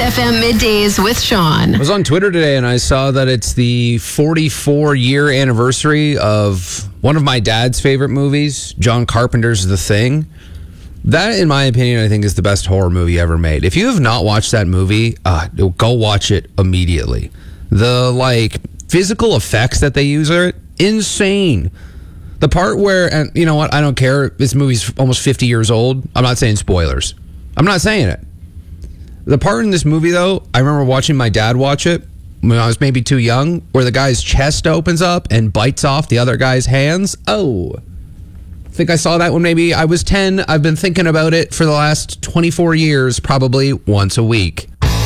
FM Middays with Sean. I was on Twitter today and I saw that it's the 44-year anniversary of one of my dad's favorite movies, John Carpenter's The Thing. That, in my opinion, I think is the best horror movie ever made. If you have not watched that movie, go watch it immediately. The, physical effects that they use are insane. The part where, and you know what, I don't care, this movie's almost 50 years old. I'm not saying spoilers. I'm not saying it. The part in this movie, though, I remember watching my dad watch it when I was maybe too young, where the guy's chest opens up and bites off the other guy's hands. Oh, I think I saw that when maybe I was 10. I've been thinking about it for the last 24 years, probably once a week.